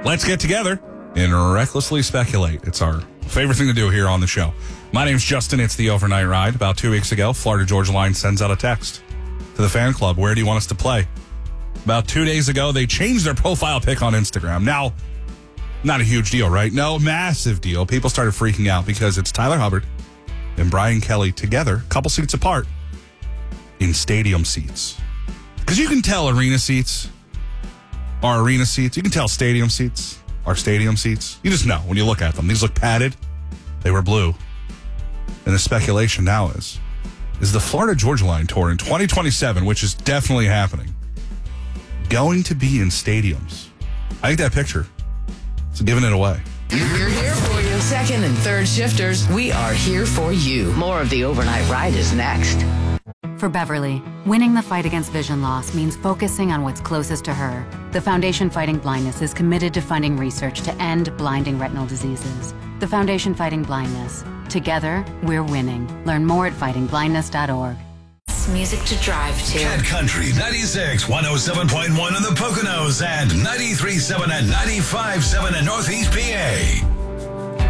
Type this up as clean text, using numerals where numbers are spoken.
Let's get together and recklessly speculate. It's our favorite thing to do here on the show. My name's Justin. It's the Overnight Ride. About 2 weeks ago, Florida Georgia Line sends out a text to the fan club. Where do you want us to play? About 2 days ago, they changed their profile pic on Instagram. Now, not a huge deal, right? No, massive deal. People started freaking out because it's Tyler Hubbard and Brian Kelly together, a couple seats apart, in stadium seats. Because you can tell arena seats are arena seats. You can tell stadium seats are stadium seats. You just know when you look at them. These look padded. They were blue. And the speculation now is the Florida Georgia Line tour in 2027, which is definitely happening, going to be in stadiums? I think that picture is giving it away. We're here for you. Second and third shifters, we are here for you. More of the Overnight Ride is next. For Beverly, winning the fight against vision loss means focusing on what's closest to her. The Foundation Fighting Blindness is committed to funding research to end blinding retinal diseases. The Foundation Fighting Blindness. Together, we're winning. Learn more at fightingblindness.org. Music to drive to. Cat Country 96, 107.1 in the Poconos and 93.7 and 95.7 in Northeast PA.